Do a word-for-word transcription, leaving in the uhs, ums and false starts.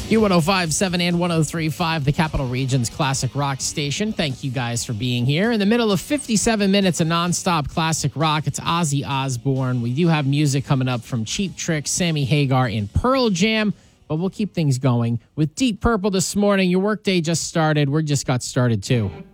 U one oh five point seven and one oh three point five, the Capital Region's classic rock station. Thank you guys for being here. In the middle of fifty-seven minutes of nonstop classic rock, it's Ozzy Osbourne. We do have music coming up from Cheap Trick, Sammy Hagar, and Pearl Jam, but we'll keep things going with Deep Purple this morning. Your workday just started. We just got started too.